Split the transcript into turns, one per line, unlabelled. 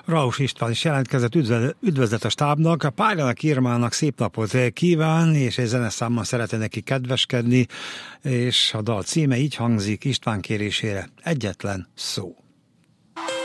Raus István is jelentkezett, üdvözlet a stábnak, a Pályanak Irmának szép napot kíván, és egy zeneszámmal szeretne neki kedveskedni, és a dal címe így hangzik István kérésére: Egyetlen szó.